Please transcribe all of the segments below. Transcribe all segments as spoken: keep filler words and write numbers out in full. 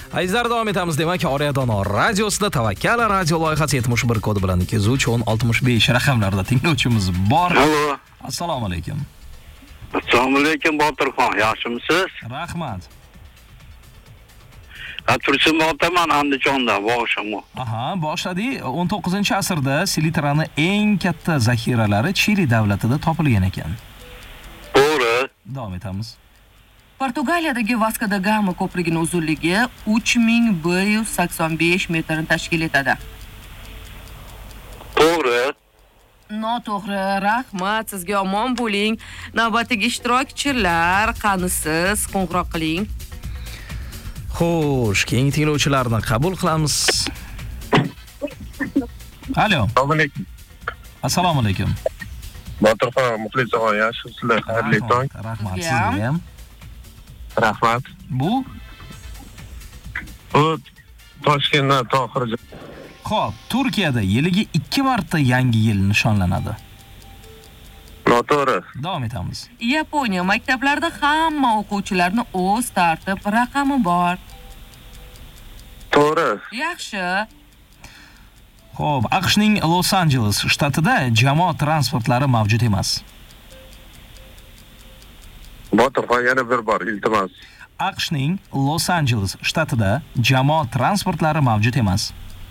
Azizlar, davom etamiz demak. Oriya Dono radiosida Tavakkal radio loyihasi yetmish bir kodi bilan ikki yuz uch o'n oltmish besh raqamlarda tinglovchimiz bor. Allo. Assalomu alaykum. Assalomu alaykum Botirxon, yaxshimisiz? Rahmat. Tursun Botaman Andijondan boshimni. Aha, boshladik. o'n to'qqizinchi asrda silitrani eng katta zaxiralari Chili davlatida topilgan ekan. To'g'ri. Davom etamiz. Portugaliyadagi Vasco da Gama ko'prigining uzunligi uch ming bir yuz sakson besh metrni tashkil etadi. To'g'ri. Noto'g'ri. Rahmat, sizga omon bo'ling. Navbatdagi ishtirokchilar, qani siz qo'ng'iroq qiling. Xo'sh, keyingi tinglovchilarni qabul qilamiz. Alo. Assalomu alaykum. Assalomu alaykum. Botirxon, Muxlisxon, yaxshisizlar? Xayrli tong. Rahmat Sizga sizga ham. Rahmat. Bu Bu Toshkentdan Tohir. Xo'p, Turkiyada yiliga ikki marta yangi yil nishonlanadi. Noto'g'ri. Davom etamiz. Yaponiya maktablarida hamma o'quvchilarning o'z tartib raqami bor. To'g'ri. Yaxshi. Xo'p, AQShning Los Angeles shtatida jamoat transportlari mavjud emas. Botirxon, yana bir bor, iltimos. AQShning Los Angeles shtatida jamoat transportlari mavjud emas.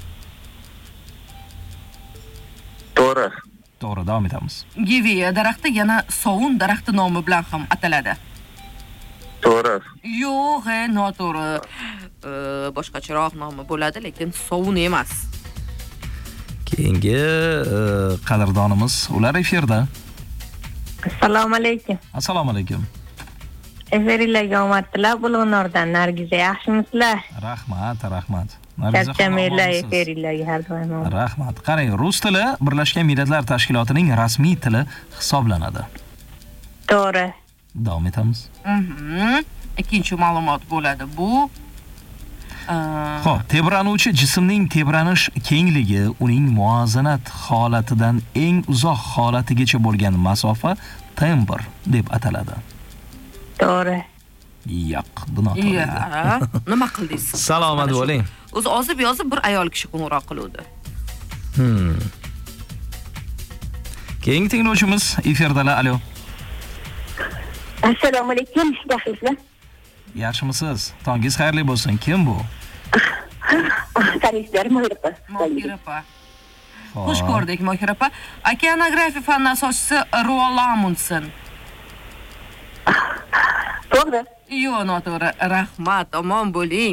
To'g'ri. To'g'ri, davom etamiz. Giviya daraxti yana sovun daraxti nomi bilan ham ataladi. To'g'ri. Yo'q, he, noto'g'ri. E, boshqacharoq nomi bo'ladi, lekin sovun emas. Keyingi e, qadrdonimiz ular efirda. Assalomu alaykum. Assalomu alaykum. Efirlarga omad tilab, Bulg'nordan Nargiza, yaxshimisizlar? Rahmat, rahmat. Nargiza Kattamirlar efirlarga har doim. Rahmat. Qarang, rus tili Birlashgan Millatlar Tashkilotining rasmiy tili hisoblanadi. To'g'ri. Davom etamiz. Mhm. Ikkinchi ma'lumot bo'ladi bu. Xo'p, tebranuvchi jismning tebranish kengligi uning muvozanat holatidan eng uzoq holatigacha bo'lgan masofa temper deb ataladi. To'g'ri. Yo'q, bu noto'g'ri. Ya, nima qildingiz? Salomat bo'ling. O'zi ozib yozib bir ayol kishi qo'ng'iroq qiluvdi. Hmm. Keyingi tinglovchimiz efirdalar. Alo. Assalomu alaykum, yaxshimisizlar? Yaxshimisiz? Tongingiz xayrli bo'lsin. Kim bu? Tarixlar Mohirapa. Mohirapa. Xush ko'rdik, Mohirapa. Okeanografiya fani asoschisi Roald Amundsen. To'g'ri. Yo'q, noto'g'ri. Rahmat, omon bo'ling.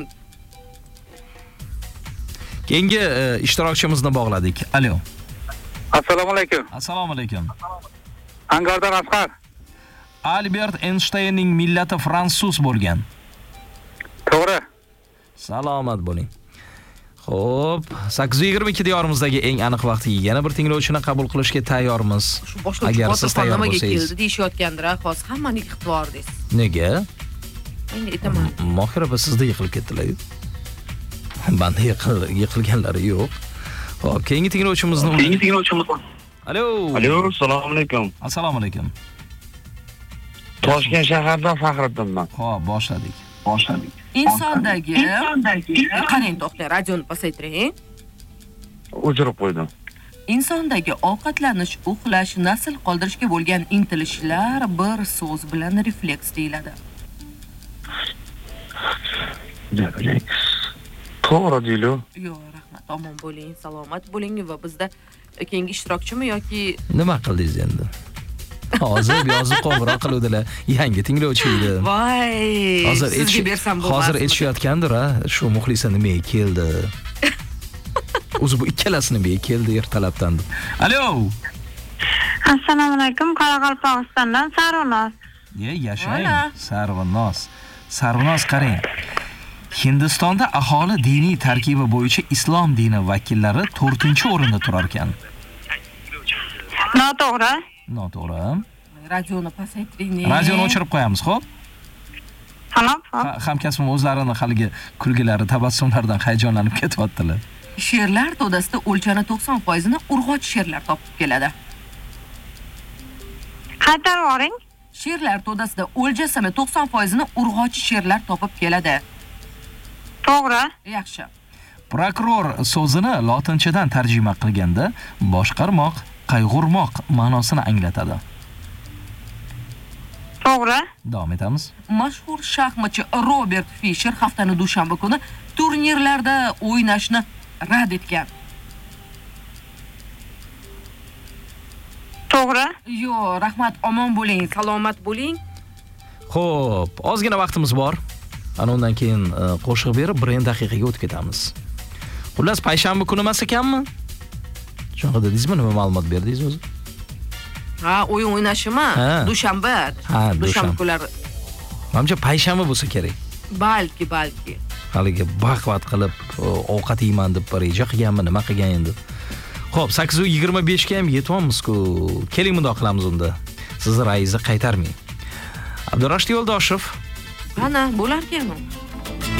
Keyingi e, ishtirokchimizni bog'ladik. Alo. Assalomu alaykum. Assalomu alaykum. Angardan Asqar. Albert Einsteinning millati fransuz bo'lgan. To'g'ri. Salomat bo'ling. Xo'p, sakkiz yuz yigirma ikki diyorimizdagi eng aniq vaqtga yana bir tinglovchini qabul qilishga tayyormiz. Agar siz tayyor bo'lsangiz. Keldi deyishayotgandir, hozir hammaning ixtiyoringiz. Nega? Endi aytaman. Mohirapa sizda yiqilib ketdilar-ku. Banda yiqil, yiqilganlari yo'q. Xo'p, keyingi tinglovchimizni Keyingi tinglovchimiz. Alo. Alo, assalomu alaykum. Assalomu alaykum. Toshkent shaharidan Faxriddinman. Xo'p, boshladik. Boshladik. Insondagi, qarang, to'xtang, radioni pasaytiring. O'chirib qo'ydim. Insondagi ovqatlanish, uxlash, nasl qoldirishga bo'lgan intilishlar bir so'z bilan refleks deyiladi. To'g'ri deylu. Yo'q, rahmat, omon bo'ling, salomat bo'ling va bizda keyingi ishtirokchimi yoki Nima qildingiz endi? Hozir yozib qo'ng'iroq qiluvdilar. Yangi tinglovchi edi. voy, Hozir sizga bersam bo'lmasmi? Hozir aytishayotgandir, ha, shu muxlisa nimaga keldi? O'zi bu ikkalasi nimaga keldi ertalabdan? Alo. Assalomu alaykum, Qoraqalpog'istondan Sarvinoz. Ye, yashang. Sarvinoz. Sarvinoz, qarang. Hindistonda aholi diniy tarkibi bo'yicha islom dini vakillari to'rtinchi o'rinda turar ekan. Noto'g'ri. Noto'g'ri. Radioni pasaytiring. Radioni o'chirib qo'yamiz, xo'p? Xo'p, xo'p. Hamkasbim o'zlarini haligi kulgilari, tabassumlaridan hayajonlanib ketyaptilar. She'rlar to'dasida o'lchani to'qson foiz ni urg'ochi she'rlar topib keladi. Qaytarib yuboring. She'rlar to'dasida o'ljasini to'qson foiz ni urg'ochi she'rlar topib keladi. To'g'ri. Yaxshi. Prokuror so'zini lotinchadan tarjima qilganda boshqarmoq, qayg'urmoq ma'nosini anglatadi. To'g'ri. Davom etamiz. Mashhur shaxmatchi Robert Fischer haftani dushanba kuni turnirlarda o'ynashni rad etgan. To'g'ri. Yo, rahmat, omon bo'ling, salomat bo'ling. Xo'p, ozgina vaqtimiz bor. Ana undan keyin qo'shiq berib, bir daqiqaga o'tib ketamiz. Xullas, payshanba kuni emas ekanmi? Shunaqa dedingizmi? Nima ma'lumot berdingiz o'zi? Ha, o'yin o'ynashimi? Ha. Dushanba. Ha, Dushanba dushanba. kunlari. Menimcha payshanba bo'lsa kerak. Balki, balki. Haligi baqvat qilib ovqat yeyman deb reja qilganmi, nima qilgan endi? Xo'p, sakkiz yigirma besh ga ham yetyapmiz-ku. Keling bundoq qilamiz unda. Sizni ra'yingizni qaytarmang. Abdurashid Yo'ldoshev. Ana, bo'larkan u.